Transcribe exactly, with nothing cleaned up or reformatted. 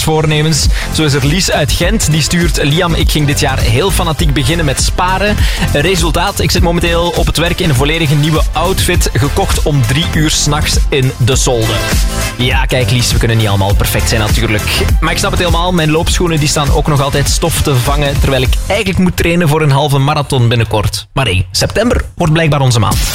nieuwjaarsvoornemens. Zo is er Lies uit Gent. Die stuurt: Liam, ik ging dit jaar heel fanatiek beginnen met sparen. Resultaat, ik zit momenteel op het werk in een volledige nieuwe outfit. Gekocht om drie uur 's nachts in de solde. Ja, kijk Lies, we kunnen niet allemaal perfect zijn natuurlijk. Maar ik snap het helemaal. Mijn loopschoenen die staan ook nog altijd stof te vangen. Terwijl ik eigenlijk moet trainen voor een halve marathon binnenkort. Maar hé, september wordt blijkbaar onze maand.